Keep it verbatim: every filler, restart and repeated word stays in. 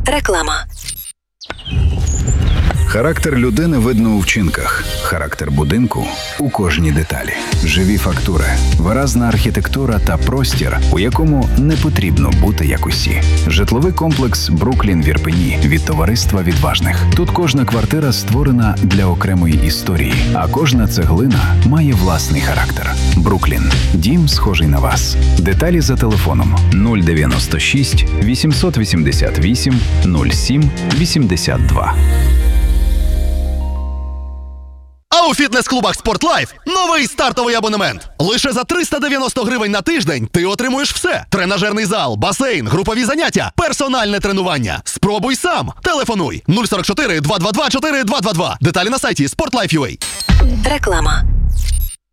Реклама. Характер людини видно у вчинках, характер будинку – у кожній деталі. Живі фактури, виразна архітектура та простір, у якому не потрібно бути як усі. Житловий комплекс «Бруклін» в Ірпені від товариства відважних. Тут кожна квартира створена для окремої історії, а кожна цеглина має власний характер. «Бруклін» – дім, схожий на вас. Деталі за телефоном нуль дев'яносто шість вісімсот вісімдесят вісім нуль сім вісімдесят два. А у фітнес-клубах «Спортлайф» новий стартовий абонемент. Лише за триста дев'яносто гривень на тиждень ти отримуєш все. Тренажерний зал, басейн, групові заняття, персональне тренування. Спробуй сам. Телефонуй нуль сорок чотири два два два чотири два два два. Деталі на сайті спортлайф крапка ю а. Реклама.